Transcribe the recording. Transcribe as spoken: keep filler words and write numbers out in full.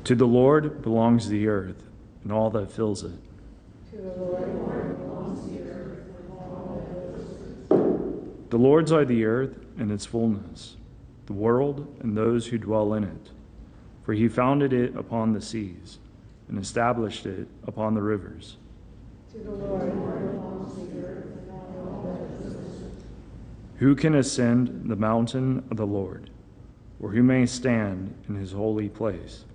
To the Lord belongs the earth and all that fills it. To the Lord belongs the earth and all that fills it. The Lord's are the earth and its fullness, the world and those who dwell in it. For he founded it upon the seas and established it upon the rivers. To the Lord belongs the earth and all that fills it. Who can ascend the mountain of the Lord, or who may stand in his holy place?